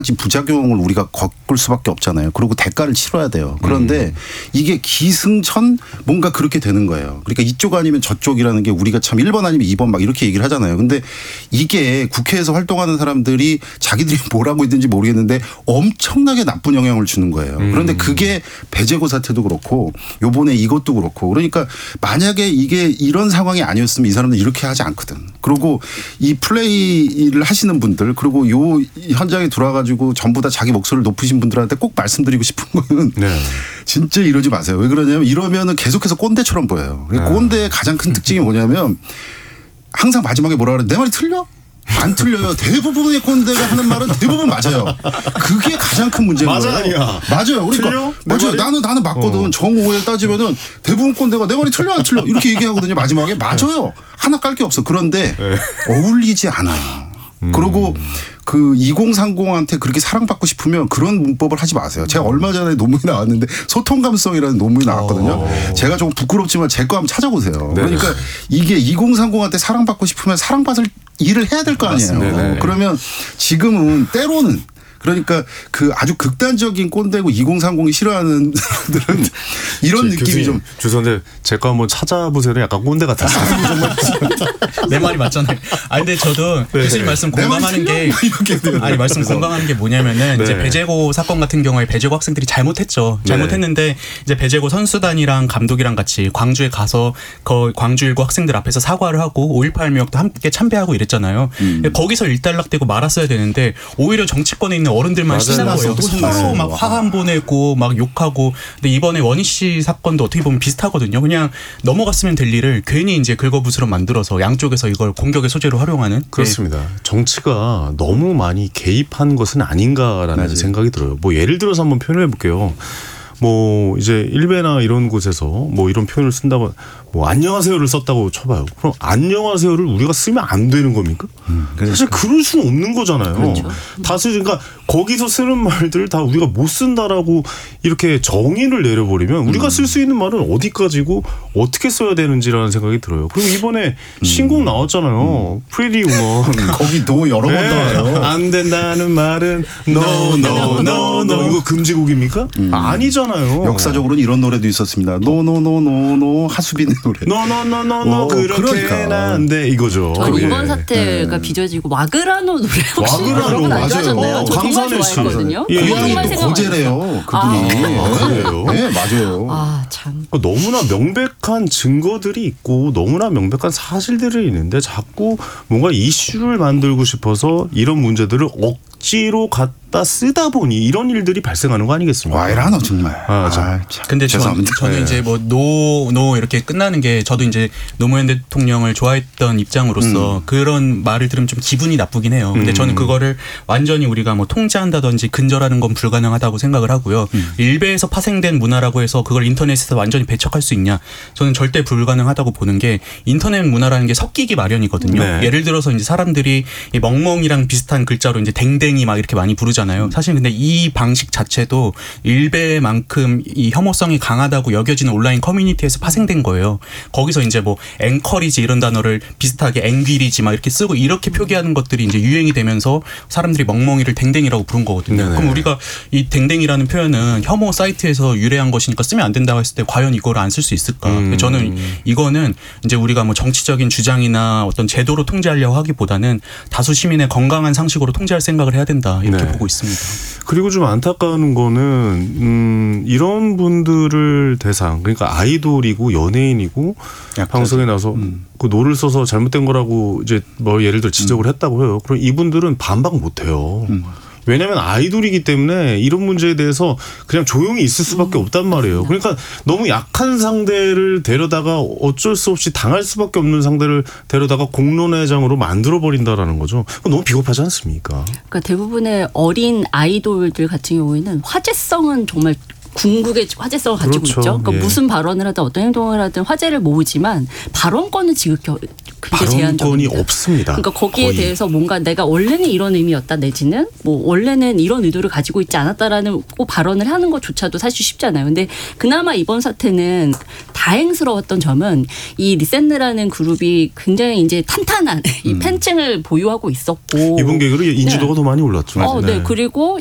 부작용을 우리가 겪을 수밖에 없잖아요. 그리고 대가를 치러야 돼요. 그런데 이게 기승전 뭔가 그렇게 되는 거예요. 그러니까 이쪽 아니면 저쪽이라는 게 우리가 참 1번 아니면 2번 막 이렇게 얘기를 하잖아요. 근데 이게 국회에서 활동하는 사람들이 자기들이 뭘 하고 있는지 모르겠는데 엄청나게 나쁜 영향을 주는 거예요. 그런데 그게 배재고 사태도 그렇고 요번에 이것도 그렇고 그러니까 만약에 이게 이런 상황이 아니었으면 이 사람들 이렇게 하지 않거든. 그리고 이 플레이를 하시는 분들 그리고 요 현장에 들어와가지고 전부 다 자기 목소리를 높이신 분들한테 꼭 말씀드리고 싶은 거는 진짜 이러지 마세요. 왜 그러냐면 이러면은 계속해서 꼰대처럼 보여요. 꼰대의 가장 큰 특징이 뭐냐면 항상 마지막에 뭐라 그래? 내 말이 틀려? 안 틀려요. 대부분의 꼰대가 하는 말은 대부분 맞아요. 그게 가장 큰 문제인 거예요. 맞아 아니야. 맞아요. 그러니까 맞아요. 나는 맞거든. 정오에 따지면은 대부분 꼰대가 내 말이 틀려 안 틀려 이렇게 얘기하거든요. 마지막에 맞아요. 하나 깔 게 없어. 그런데 어울리지 않아요. 그리고 그 2030한테 그렇게 사랑받고 싶으면 그런 문법을 하지 마세요. 제가 얼마 전에 논문이 나왔는데 소통 감성이라는 논문이 나왔거든요. 제가 조금 부끄럽지만 제 거 한번 찾아보세요. 그러니까 이게 2030한테 사랑받고 싶으면 사랑받을 일을 해야 될 거 아니에요. 그러면 지금은 때로는 그러니까 그 아주 극단적인 꼰대고 2030이 싫어하는 사람들은 이런 느낌이 좀. 죄송한데 제 거 한번 찾아보세요. 약간 꼰대 같았어요. 내 말이 맞잖아요. 근데 저도 교수님 말씀 공감하는 게 말씀 공감하는 게 뭐냐면은 이제 배재고 사건 같은 경우에 배재고 학생들이 잘못했죠. 잘못했는데 이제 배재고 선수단이랑 감독이랑 같이 광주에 가서 광주19 학생들 앞에서 사과를 하고 5.18 묘역도 함께 참배하고 이랬잖아요. 거기서 일단락되고 말았어야 되는데 오히려 정치권에 있는 어른들만 신나서 서로 막 화환 보내고 막 욕하고. 근데 이번에 원희 씨 사건도 어떻게 보면 비슷하거든요. 그냥 넘어갔으면 될 일을 괜히 이제 긁어부스럼 만들어서 양쪽에서 이걸 공격의 소재로 활용하는. 그렇습니다. 정치가 너무 많이 개입한 것은 아닌가라는 생각이 들어요. 뭐 예를 들어서 한번 표현해 볼게요. 뭐 이제 일베나 이런 곳에서 뭐 이런 표현을 쓴다고 뭐 안녕하세요를 썼다고 쳐봐요. 그럼 안녕하세요를 우리가 쓰면 안 되는 겁니까? 사실 그럴 수는 없는 거잖아요. 그렇죠. 다시 그러니까 거기서 쓰는 말들을 다 우리가 못 쓴다라고 이렇게 정의를 내려버리면 우리가 쓸 수 있는 말은 어디까지고 어떻게 써야 되는지라는 생각이 들어요. 그리고 이번에 신곡 나왔잖아요. 프리티 우먼. 거기 노 여러 번 나와요. 안 된다는 말은 no no no no 이거 금지곡입니까? 아니잖아요. 역사적으로는 이런 노래도 있었습니다. 노노노노노 하수빈의 노래. 노노노노노 그렇게는 안 돼 이거죠. 저 이번 사태가 빚어지고 와그라노 노래 혹시 여러분 안 좋아하셨나요? 저 정말 좋아했거든요. 고양이도 고재래요. 그분이. 그래요? 네 맞아요. 아 참. 너무나 명백한 증거들이 있고 너무나 명백한 사실들이 있는데 자꾸 뭔가 이슈를 만들고 싶어서 이런 문제들을 억지로 갖다 쓰다 보니 이런 일들이 발생하는 거 아니겠습니까? 와이라노 정말. 근데 저는 이제 뭐 노 이렇게 끝나는 게 저도 이제 노무현 대통령을 좋아했던 입장으로서 그런 말을 들으면 좀 기분이 나쁘긴 해요. 근데 저는 그거를 완전히 우리가 뭐 통제한다든지 근절하는 건 불가능하다고 생각을 하고요. 일베에서 파생된 문화라고 해서 그걸 인터넷에서 완전히 배척할 수 있냐? 저는 절대 불가능하다고 보는 게 인터넷 문화라는 게 섞이기 마련이거든요. 예를 들어서 이제 사람들이 이 멍멍이랑 비슷한 글자로 이제 댕댕이 막 이렇게 많이 부르잖아요. 사실 근데 이 방식 자체도 일베만큼 이 혐오성이 강하다고 여겨지는 온라인 커뮤니티에서 파생된 거예요. 거기서 이제 뭐 앵커리지 이런 단어를 비슷하게 앵귀리지 막 이렇게 쓰고 이렇게 표기하는 것들이 이제 유행이 되면서 사람들이 멍멍이를 댕댕이라고 부른 거거든요. 그럼 우리가 이 댕댕이라는 표현은 혐오 사이트에서 유래한 것이니까 쓰면 안 된다고 했을 때 과연 이걸 안 쓸 수 있을까? 저는 이거는 이제 우리가 뭐 정치적인 주장이나 어떤 제도로 통제하려고 하기보다는 다수 시민의 건강한 상식으로 통제할 생각을 해야 된다 이렇게 보고 있습니다. 그리고 좀 안타까운 거는 이런 분들을 대상 그러니까 아이돌이고 연예인이고 방송에 나서 그 노를 써서 잘못된 거라고 이제 뭐 예를 들어 지적을 했다고 해요. 그럼 이분들은 반박 못 해요. 왜냐하면 아이돌이기 때문에 이런 문제에 대해서 그냥 조용히 있을 수밖에 없단 말이에요. 그러니까 너무 약한 상대를 데려다가 어쩔 수 없이 당할 수밖에 없는 상대를 데려다가 공론회장으로 만들어버린다라는 거죠. 너무 비겁하지 않습니까? 그러니까 대부분의 어린 아이돌들 같은 경우에는 화제성은 정말 궁극의 화제성을 가지고 그렇죠. 있죠. 그러니까 예. 무슨 발언을 하든 어떤 행동을 하든 화제를 모으지만 발언권은 지극히 굉장히 제한적입니다. 발언권이 없습니다. 그러니까 거기에 거의. 대해서 뭔가 내가 원래는 이런 의미였다 내지는 뭐 원래는 이런 의도를 가지고 있지 않았다라는 발언을 하는 것조차도 사실 쉽잖아요. 근데 그나마 이번 사태는 다행스러웠던 점은 이 리센느라는 그룹이 굉장히 이제 탄탄한 이 팬층을 보유하고 있었고 이번 계기로 인지도가 더 많이 올랐죠. 네. 그리고